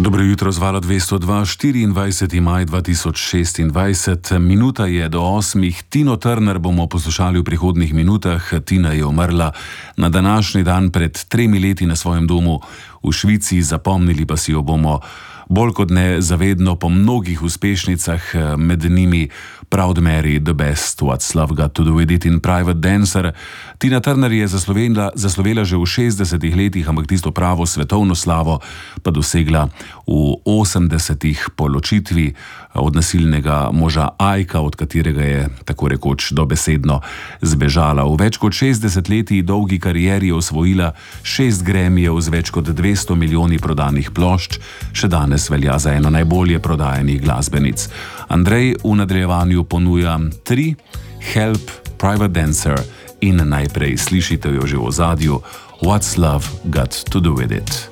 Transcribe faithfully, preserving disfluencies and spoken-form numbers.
Dobro jutro z Vala dvesto dva, štiriindvajseti maj dva tisoč šestindvajset. Minuta je do osmih. Tino Turner bomo poslušali v prihodnih minutah. Tina je umrla na današnji dan pred tremi leti na svojem domu v Švici. Zapomnili pa si jo bomo bolj kot ne zavedno po mnogih uspešnicah, med njimi Proud Mary, The Best, What's Love Got to Do With It in Private Dancer. Tina Turner je zaslovela, zaslovela že v šestdesetih letih, ampak tisto pravo svetovno slavo pa dosegla v osemdesetih po ločitvi od nasilnega moža Ika, od katerega je tako rekoč dobesedno zbežala. V več kot šestdeset letih dolgi karieri je osvojila šest Grammyjev z več kot dvesto milijoni prodanih plošč, še danes velja za eno najbolje prodajanih glasbenic. Andrej v nadaljevanju ponuja tri, Help, Private Dancer in najprej slišite jo že v ozadju, What's Love Got to Do With It.